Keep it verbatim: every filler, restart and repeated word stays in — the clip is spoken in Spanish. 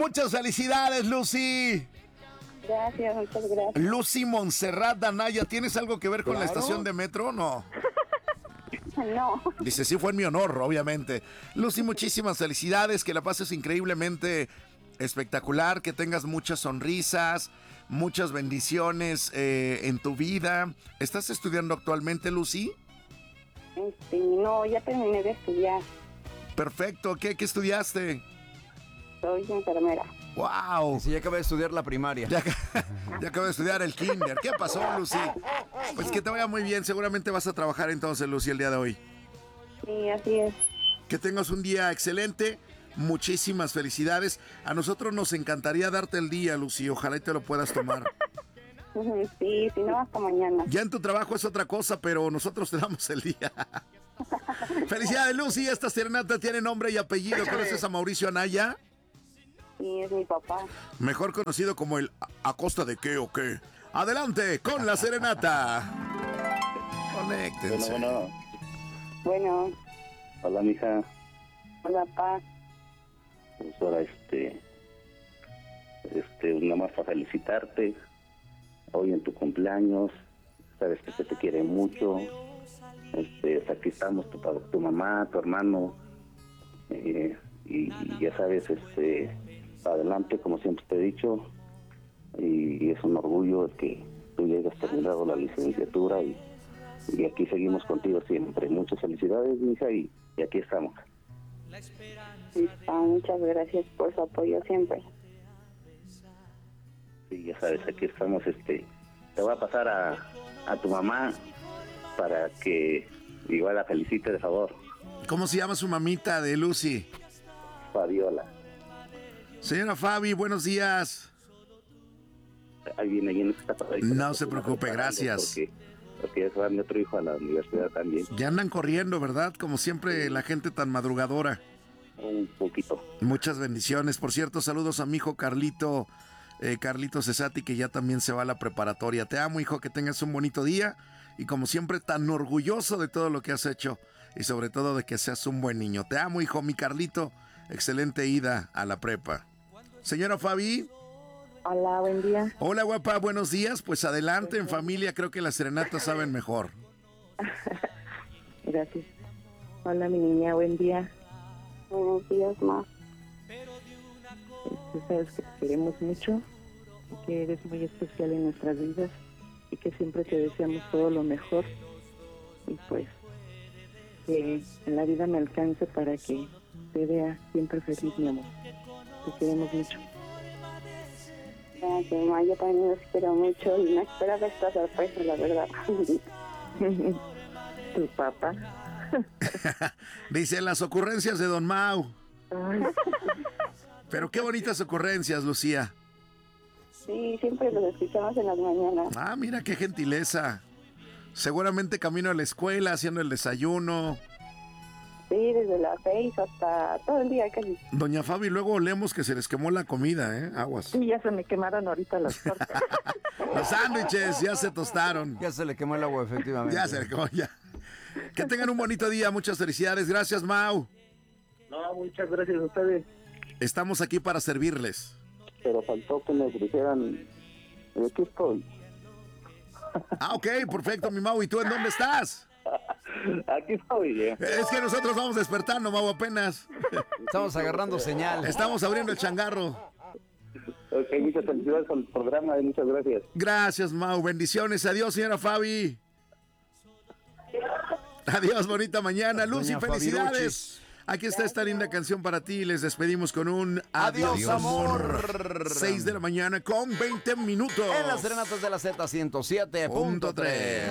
Muchas felicidades, Lucy. Gracias, muchas gracias. Lucy Montserrat Danaya, ¿tienes algo que ver con Claro. la estación de metro? No. No. Dice, sí, fue en mi honor, obviamente. Lucy, muchísimas felicidades, que la pases increíblemente espectacular, que tengas muchas sonrisas, muchas bendiciones eh, en tu vida. ¿Estás estudiando actualmente, Lucy? Este, no, ya terminé de estudiar. Perfecto, ¿qué, qué estudiaste? Soy enfermera. ¡Wow! Sí, ya acabé de estudiar la primaria. Ya, ya acabo de estudiar el kinder. ¿Qué pasó, Lucy? Pues que te vaya muy bien. Seguramente vas a trabajar entonces, Lucy, el día de hoy. Sí, así es. Que tengas un día excelente. Muchísimas felicidades. A nosotros nos encantaría darte el día, Lucy. Ojalá y te lo puedas tomar. Sí, si no, hasta mañana. Ya en tu trabajo es otra cosa, pero nosotros te damos el día. Felicidades, Lucy. Esta serenata tiene nombre y apellido. ¿Conoces a Mauricio Anaya? Sí, es mi papá. Mejor conocido como el ¿a, a costa de qué o qué? Adelante con la serenata. Conéctense. Bueno, Bueno, bueno. Hola, mija. hola, papá. Pues ahora, este... Este, nada más para felicitarte. Hoy en tu cumpleaños. Sabes que se te quiere mucho. Este, aquí estamos, tu, tu mamá, tu hermano. Eh, y, y ya sabes, este... adelante, como siempre te he dicho. Y, y es un orgullo el que tú ya hayas terminado la licenciatura. Y, y aquí seguimos contigo siempre. Muchas felicidades, mija, y, y aquí estamos. Sí, papá, muchas gracias por su apoyo siempre. Sí, ya sabes, aquí estamos, este, te voy a pasar a, a tu mamá para que igual la felicite de favor, ¿Cómo se llama su mamita de Lucy? Fabiola. Señora Fabi, buenos días. Ahí viene, ahí en esta parte. No se preocupe, gracias. Porque, porque ya se va mi otro hijo a la universidad también, Ya andan corriendo, ¿verdad? Como siempre, la gente tan madrugadora. un poquito. Muchas bendiciones. Por cierto, saludos a mi hijo Carlito, eh, Carlito Cesati, que ya también se va a la preparatoria. Te amo, hijo, que tengas un bonito día. Y como siempre, tan orgulloso de todo lo que has hecho. Y sobre todo de que seas un buen niño. Te amo, hijo, mi Carlito. Excelente ida a la prepa. Señora Fabi. Hola, buen día. Hola, guapa, buenos días. Pues adelante, en familia, creo que las serenatas saben mejor. Gracias. Hola, mi niña, buen día. Buenos días, ma. Tú sabes que te queremos mucho y que eres muy especial en nuestras vidas y que siempre te deseamos todo lo mejor y pues que en la vida me alcance para que te vea siempre feliz, mi amor. Te queremos mucho. Gracias, ma. Yo también los quiero mucho y no esperaba esta sorpresa, la verdad. Tu papá. Dice las ocurrencias de Don Mau. Ay, Pero qué bonitas ocurrencias, Lucía. Sí, siempre los escuchamos en las mañanas. Ah, mira qué gentileza. Seguramente camino a la escuela, haciendo el desayuno. Sí, desde las seis hasta todo el día casi. Doña Fabi, luego olemos que se les quemó la comida, ¿eh? Aguas. sí, ya se me quemaron ahorita las tortas. Los sándwiches ya se tostaron. Ya se le quemó el agua, efectivamente. Ya se le quemó, ya. Que tengan un bonito día, muchas felicidades. Gracias, Mau. No, muchas gracias a ustedes. Estamos aquí para servirles. Pero faltó que nos dijeran, ¿de qué estoy? Ah, ok, perfecto, mi Mau. ¿Y tú en dónde estás? Aquí estoy, ¿eh? Es que nosotros vamos despertando, Mau, apenas. Estamos agarrando señal. Estamos abriendo el changarro. Ok, muchas felicidades al programa y muchas gracias. Gracias, Mau. Bendiciones. Adiós, señora Fabi. Adiós, bonita mañana. Lucy, Doña felicidades. Fabiruchis. Aquí está esta linda canción para ti. Les despedimos con un adiós, Adiós, amor. amor. seis de la mañana con veinte minutos. En las serenatas de la Z ciento siete punto tres.